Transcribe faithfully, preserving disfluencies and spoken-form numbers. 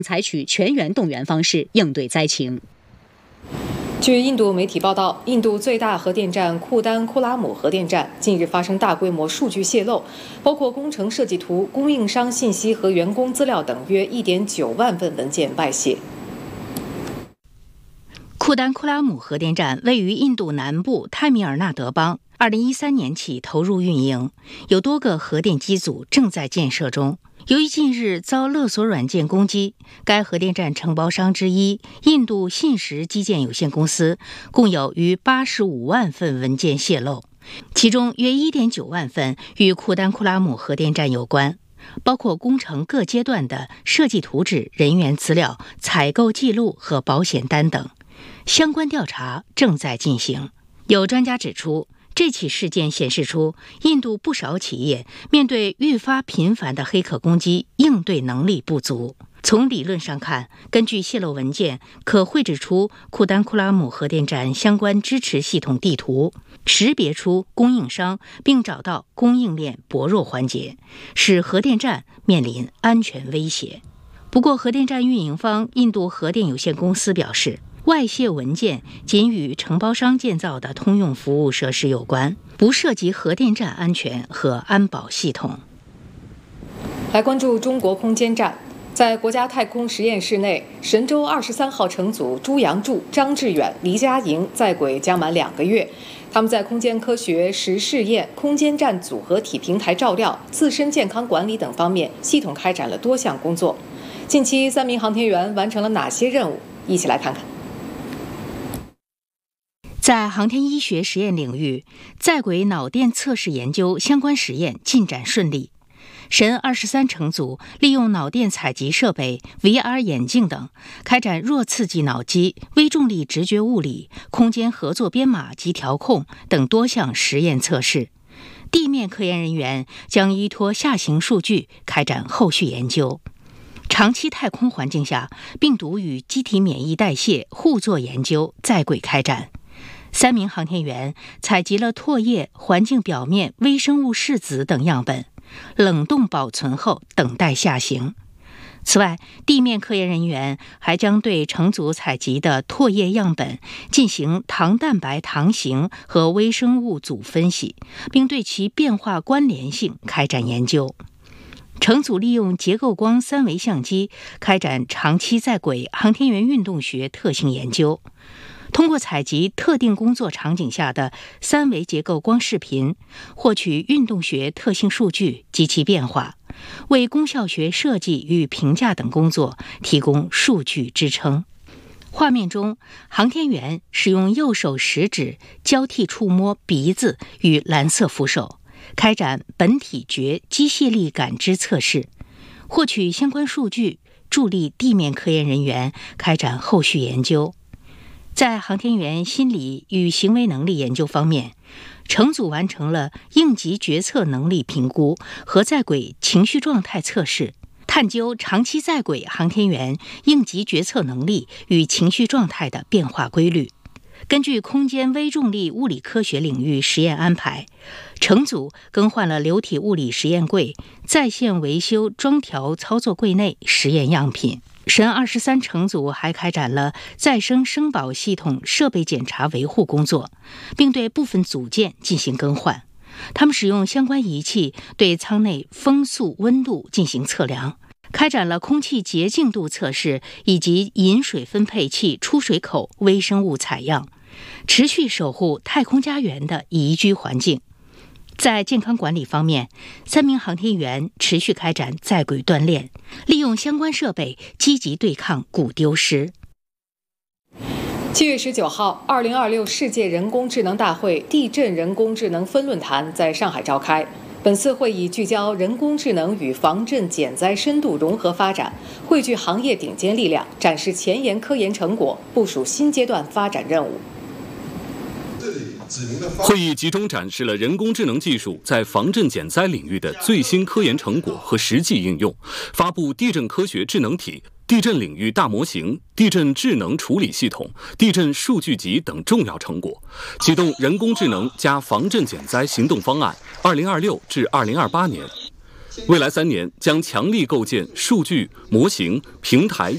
采取全员动员方式应对灾情。 据印度媒体报道，印度最大核电站库丹库拉姆核电站近日发生大规模数据泄露，包括工程设计图、供应商信息和员工资料等约 一点九万份文件外泄。 库丹库拉姆核电站位于印度南部泰米尔纳德邦，二零一三年起投入运营，有多个核电机组正在建设中。由于近日遭勒索软件攻击，该核电站承包商之一印度信实基建有限公司共有逾八十五万份文件泄露，其中约 一点九万份与库丹库拉姆核电站有关，包括工程各阶段的设计图纸、人员资料、采购记录和保险单等。相关调查正在进行。有专家指出，这起事件显示出印度不少企业面对愈发频繁的黑客攻击，应对能力不足。从理论上看，根据泄露文件，可绘制出库丹库拉姆核电站相关支持系统地图，识别出供应商，并找到供应链薄弱环节，使核电站面临安全威胁。不过，核电站运营方印度核电有限公司表示，外泄文件仅与承包商建造的通用服务设施有关，不涉及核电站安全和安保系统。 来关注中国空间站。在国家太空实验室内，神舟二十三号乘组朱杨柱、张志远、黎佳莹在轨将满两个月。他们在空间科学实试验、空间站组合体平台照料、自身健康管理等方面系统开展了多项工作。近期三名航天员完成了哪些任务？一起来看看。 在航天医学实验领域，在轨脑电测试研究相关实验进展顺利。神二十三乘组利用脑电采集设备、V R 眼镜等，开展弱刺激脑机、微重力直觉物理、空间合作编码及调控等多项实验测试。地面科研人员将依托下行数据开展后续研究。长期太空环境下，病毒与机体免疫代谢互作研究在轨开展。三名航天员采集了唾液、环境表面微生物拭子等样本，冷冻保存后等待下行。此外，地面科研人员还将对乘组采集的唾液样本进行糖蛋白糖型和微生物组分析，并对其变化关联性开展研究。乘组利用结构光三维相机开展长期在轨航天员运动学特性研究，通过采集特定工作场景下的三维结构光视频，获取运动学特性数据及其变化，为功效学设计与评价等工作提供数据支撑。画面中，航天员使用右手食指交替触摸鼻子与蓝色扶手，开展本体觉机械力感知测试，获取相关数据，助力地面科研人员开展后续研究。在航天员心理与行为能力研究方面，乘组完成了应急决策能力评估和在轨情绪状态测试，探究长期在轨航天员应急决策能力与情绪状态的变化规律。根据空间微重力物理科学领域实验安排，乘组更换了流体物理实验柜、在线维修装调操作柜内实验样品。神二十三乘组还开展了再生生保系统设备检查维护工作，并对部分组件进行更换。他们使用相关仪器对舱内风速、温度进行测量，开展了空气洁净度测试以及饮水分配器出水口微生物采样，持续守护太空家园的宜居环境。在健康管理方面，三名航天员持续开展在轨锻炼，利用相关设备积极对抗骨丢失。 七月十九号，二零二六世界人工智能大会地震人工智能分论坛在上海召开。本次会议聚焦人工智能与防震减灾深度融合发展，汇聚行业顶尖力量，展示前沿科研成果，部署新阶段发展任务。 会议集中展示了人工智能技术在防震减灾领域的最新科研成果和实际应用，发布地震科学智能体、地震领域大模型、地震智能处理系统、地震数据集等重要成果，启动人工智能加防震减灾行动方案二零二六至二零二八年。未来三年将强力构建数据、模型、平台、